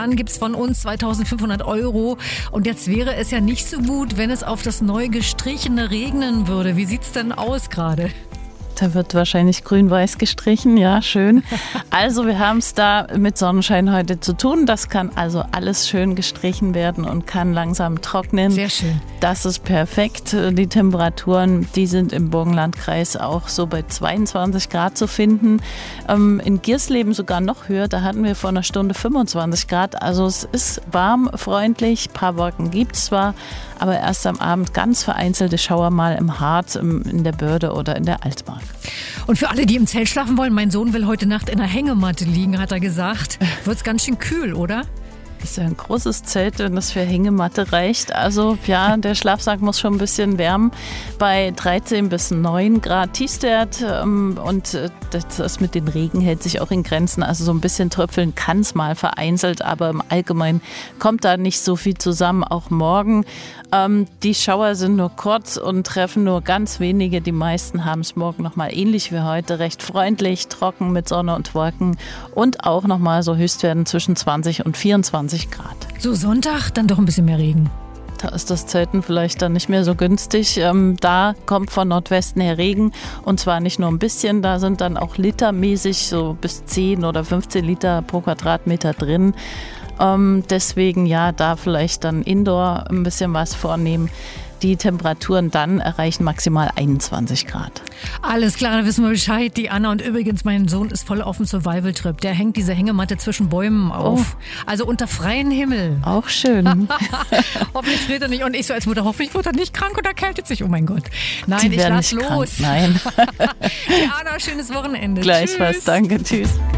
dann gibt's von uns 2.500 €. Und jetzt wäre es ja nicht so gut, wenn es auf das neu gestrichene regnen würde. Wie sieht's denn aus gerade? Da wird wahrscheinlich grün-weiß gestrichen, ja, schön. Also wir haben es da mit Sonnenschein heute zu tun. Das kann also alles schön gestrichen werden und kann langsam trocknen. Sehr schön. Das ist perfekt. Die Temperaturen, die sind im Burgenlandkreis auch so bei 22 Grad zu finden. In Giersleben sogar noch höher. Da hatten wir vor einer Stunde 25 Grad. Also es ist warm, freundlich. Ein paar Wolken gibt es zwar, aber erst am Abend ganz vereinzelte Schauer mal im Harz, in der Börde oder in der Altmark. Und für alle, die im Zelt schlafen wollen, mein Sohn will heute Nacht in einer Hängematte liegen, hat er gesagt. Wird's ganz schön kühl, oder? Das ist ja ein großes Zelt, wenn das für Hängematte reicht. Also ja, der Schlafsack muss schon ein bisschen wärmen. Bei 13 bis 9 Grad Tiefstwert. Und das mit dem Regen hält sich auch in Grenzen. Also so ein bisschen tröpfeln kann es mal vereinzelt, aber im Allgemeinen kommt da nicht so viel zusammen. Auch morgen. Die Schauer sind nur kurz und treffen nur ganz wenige. Die meisten haben es morgen nochmal ähnlich wie heute. Recht freundlich, trocken mit Sonne und Wolken. Und auch nochmal so Höchstwerten zwischen 20 und 24 Grad. So Sonntag, dann doch ein bisschen mehr Regen. Da ist das Zelten vielleicht dann nicht mehr so günstig. Da kommt von Nordwesten her Regen und zwar nicht nur ein bisschen, da sind dann auch litermäßig so bis 10 oder 15 Liter pro Quadratmeter drin. Deswegen ja, da vielleicht dann Indoor ein bisschen was vornehmen. Die Temperaturen dann erreichen maximal 21 Grad. Alles klar, da wissen wir Bescheid. Die Anna und übrigens, mein Sohn ist voll auf dem Survival-Trip. Der hängt diese Hängematte zwischen Bäumen auf. Also unter freiem Himmel. Auch schön. Hoffentlich friert er nicht. Und ich so als Mutter, hoffentlich wird er nicht krank und erkältet sich. Oh mein Gott. Nein, ich lass los. Nein. Die Anna, schönes Wochenende. Gleichfalls, danke, tschüss.